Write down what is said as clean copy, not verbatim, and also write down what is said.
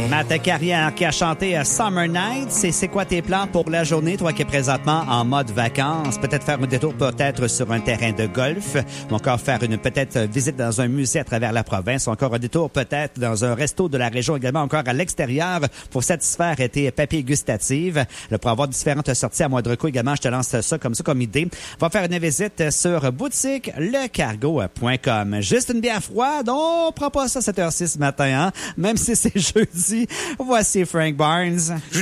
Matt Carrière qui a chanté Summer Nights. C'est quoi tes plans pour la journée, toi qui es présentement en mode vacances? Peut-être faire un détour peut-être sur un terrain de golf, ou encore faire une peut-être visite dans un musée à travers la province, ou encore un détour peut-être dans un resto de la région également, encore à l'extérieur pour satisfaire tes papilles gustatives. Pour avoir différentes sorties à moindre coût également, je te lance ça comme idée. Va faire une visite sur boutiquelecargo.com. Juste une bière froide, on prend pas ça à 7h06 ce matin, hein? Même si c'est jeudi. Voici Frank Barnes.